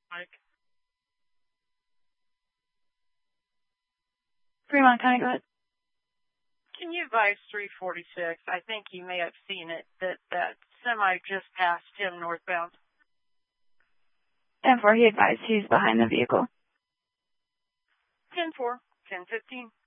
Mike. Fremont County, go ahead. Can you advise 346? I think you may have seen it, that semi just passed him northbound. 10-4, he advised he's behind the vehicle. 10-4, 10-15.